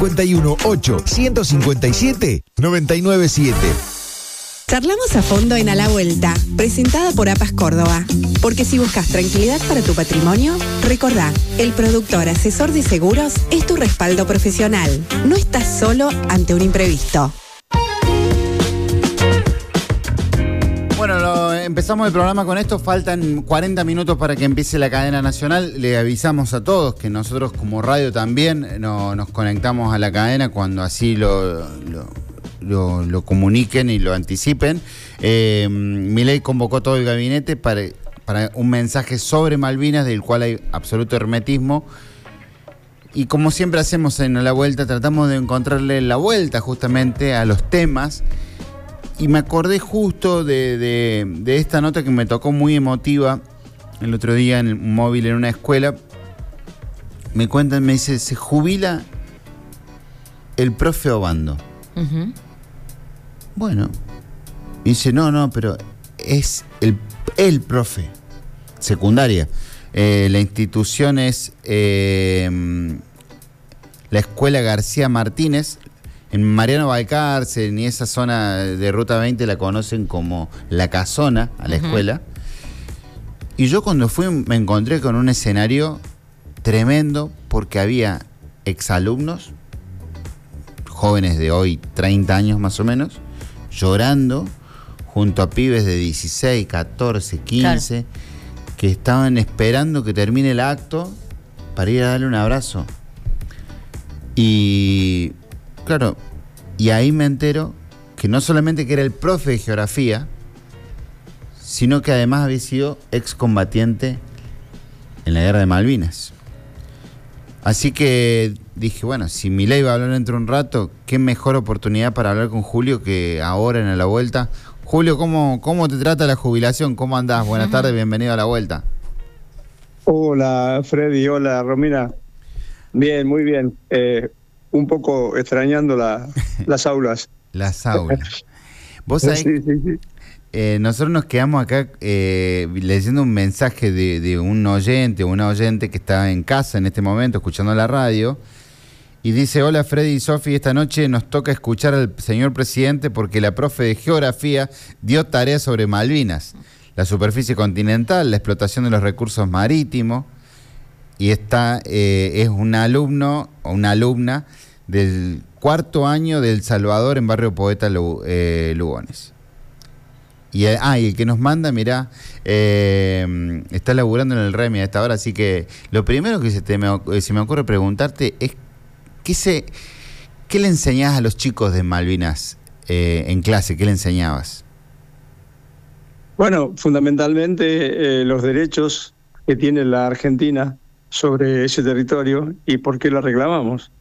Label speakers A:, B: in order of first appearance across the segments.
A: 51 8 157 997.
B: Charlamos a fondo en A la Vuelta, presentada por APAS Córdoba. Porque si buscas tranquilidad para tu patrimonio, recordá, el productor asesor de seguros es tu respaldo profesional. No estás solo ante un imprevisto.
C: Bueno, empezamos el programa con esto. Faltan 40 minutos para que empiece la cadena nacional. Le avisamos a todos que nosotros como radio también nos conectamos a la cadena cuando así lo comuniquen y lo anticipen. Milei convocó todo el gabinete para un mensaje sobre Malvinas, del cual hay absoluto hermetismo. Y como siempre hacemos en La Vuelta, tratamos de encontrarle la vuelta justamente a los temas. Y me acordé justo de esta nota que me tocó muy emotiva el otro día en el móvil en una escuela. Me cuentan, me dice, se jubila el profe Obando. Uh-huh. Bueno, dice, no, pero es el profe, secundaria. La institución es la Escuela García Martínez. En Mariano Balcarce, ni esa zona de Ruta 20 la conocen como La Casona, a la escuela. Y yo cuando fui me encontré con un escenario tremendo porque había exalumnos, jóvenes de hoy, 30 años más o menos, llorando junto a pibes de 16, 14, 15, claro, que estaban esperando que termine el acto para ir a darle un abrazo. Y claro, y ahí me entero que no solamente que era el profe de geografía, sino que además había sido excombatiente en la guerra de Malvinas. Así que dije, bueno, si Milei va a hablar dentro de un rato, qué mejor oportunidad para hablar con Julio que ahora en La Vuelta. Julio, ¿cómo te trata la jubilación? ¿Cómo andás? Buenas tardes, bienvenido a La Vuelta.
D: Hola, Freddy, hola, Romina. Bien, muy bien. Un poco extrañando las aulas.
C: Las aulas. Vos sabés, sí. Nosotros nos quedamos acá leyendo un mensaje de un oyente o una oyente que está en casa en este momento escuchando la radio y dice: hola Freddy y Sofi, esta noche nos toca escuchar al señor presidente porque la profe de geografía dio tarea sobre Malvinas, la superficie continental, la explotación de los recursos marítimos, y es un alumno o una alumna del cuarto año del Salvador en Barrio Poeta Lugones. Y el que nos manda, mirá, está laburando en el REMI a esta hora, así que lo primero que se me ocurre preguntarte es ¿qué le enseñás a los chicos de Malvinas en clase? ¿Qué le enseñabas?
D: Bueno, fundamentalmente los derechos que tiene la Argentina sobre ese territorio y por qué lo reclamamos.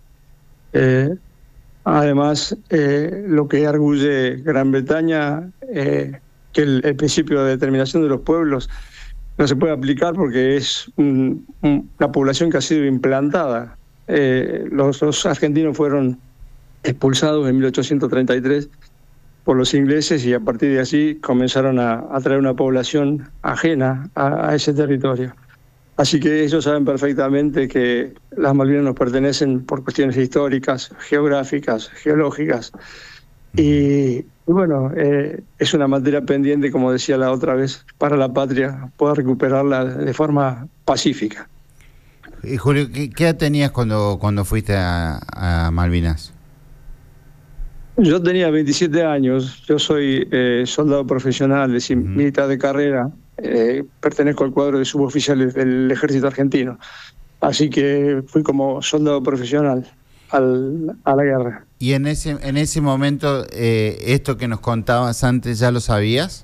D: Además, lo que arguye Gran Bretaña, que el principio de determinación de los pueblos no se puede aplicar porque es una población que ha sido implantada. Los argentinos fueron expulsados en 1833 por los ingleses y a partir de allí comenzaron a traer una población ajena a ese territorio. Así que ellos saben perfectamente que las Malvinas nos pertenecen por cuestiones históricas, geográficas, geológicas. Y bueno, es una materia pendiente, como decía la otra vez, para la patria poder recuperarla de forma pacífica.
C: Julio, ¿qué edad tenías cuando fuiste a Malvinas?
D: Yo tenía 27 años, yo soy soldado profesional, es decir, militar de carrera. Pertenezco al cuadro de suboficiales del ejército argentino, así que fui como soldado profesional a la guerra.
C: ¿Y en ese momento esto que nos contabas antes ya lo sabías?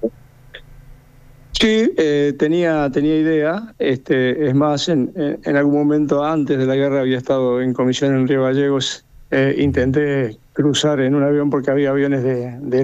D: Sí, tenía idea. Es más, en algún momento antes de la guerra había estado en comisión en Río Gallegos. Intenté cruzar en un avión porque había aviones de